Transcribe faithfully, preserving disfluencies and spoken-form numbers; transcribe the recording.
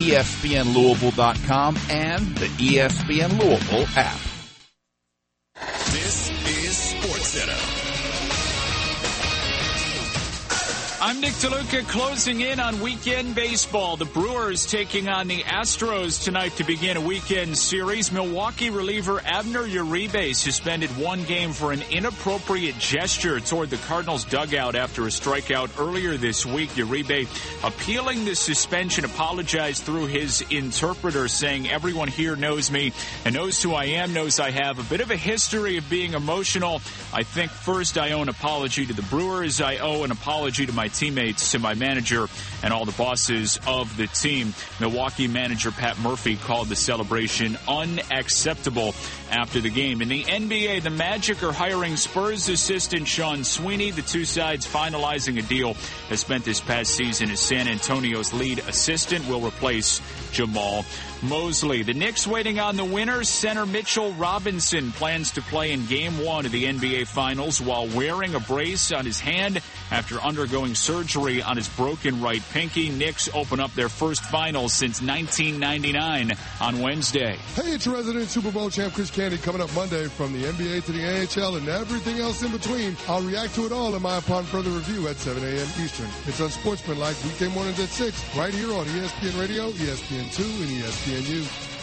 E S P N Louisville dot com and the E S P N Louisville app. This is SportsCenter. I'm Nick DeLuca, closing in on weekend baseball. The Brewers taking on the Astros tonight to begin a weekend series. Milwaukee reliever Abner Uribe suspended one game for an inappropriate gesture toward the Cardinals dugout after a strikeout earlier this week. Uribe appealing the suspension, apologized through his interpreter, saying everyone here knows me and knows who I am, knows I have a bit of a history of being emotional. I think first I owe an apology to the Brewers. I owe an apology to my teammates, to my manager, and all the bosses of the team. Milwaukee manager Pat Murphy called the celebration unacceptable after the game. In the N B A, the Magic are hiring Spurs assistant Sean Sweeney. The two sides finalizing a deal that spent this past season as San Antonio's lead assistant, will replace Jamal Mosley. The Knicks waiting on the winner. Center Mitchell Robinson plans to play in game one of the N B A Finals while wearing a brace on his hand after undergoing surgery on his broken right pinky. Knicks open up their first finals since nineteen ninety-nine on Wednesday. Hey, it's your resident Super Bowl champ Chris Candy coming up Monday from the N B A to the N H L and everything else in between. I'll react to it all in my Upon Further Review at seven a.m. Eastern. It's Unsportsmanlike weekday mornings at six right here on E S P N Radio, E S P N two, and E S P N U.